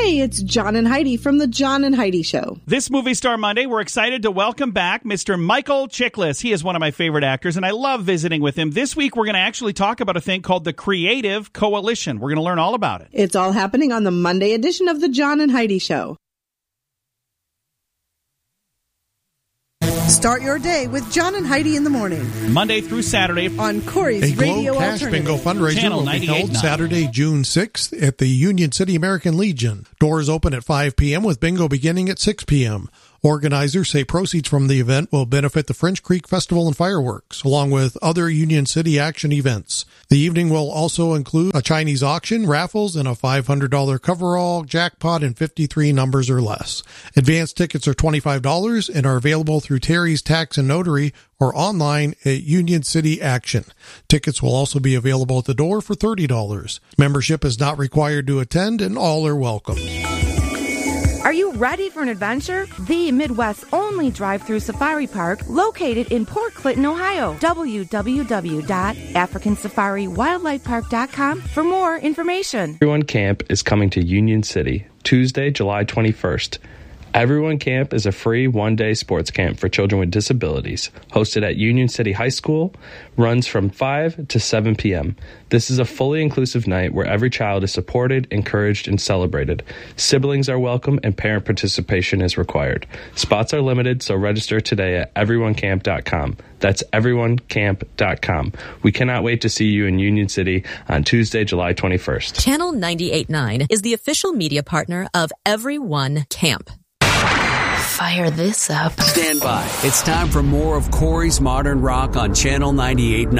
Hey, it's John and Heidi from The John and Heidi Show. This Movie Star Monday, we're excited to welcome back Mr. Michael Chiklis. He is one of my favorite actors, and I love visiting with him. This week, we're going to actually talk about a thing called the Creative Coalition. We're going to learn all about it. It's all happening on the Monday edition of The John and Heidi Show. Start your day with John and Heidi in the morning. Monday through Saturday on Corey's a Radio Globe Cash Alternative. Bingo fundraiser Channel will be held 98.9. Saturday, June 6th at the Union City American Legion. Doors open at 5 p.m. with bingo beginning at 6 p.m. Organizers say proceeds from the event will benefit the French Creek Festival and Fireworks, along with other Union City action events. The evening will also include a Chinese auction, raffles, and a $500 coverall, jackpot, and 53 numbers or less. Advance tickets are $25 and are available through Terry's Tax and Notary or online at Union City Action. Tickets will also be available at the door for $30. Membership is not required to attend, and all are welcome. Are you ready for an adventure? The Midwest's only drive-through safari park located in Port Clinton, Ohio. www.africansafariwildlifepark.com for more information. Everyone Camp is coming to Union City, Tuesday, July 21st. Everyone Camp is a free one-day sports camp for children with disabilities, hosted at Union City High School, runs from 5 to 7 p.m. This is a fully inclusive night where every child is supported, encouraged, and celebrated. Siblings are welcome and parent participation is required. Spots are limited, so register today at everyonecamp.com. That's everyonecamp.com. We cannot wait to see you in Union City on Tuesday, July 21st. Channel 98.9 is the official media partner of Everyone Camp. Fire this up. Stand by. It's time for more of Corey's Modern Rock on Channel 98.9.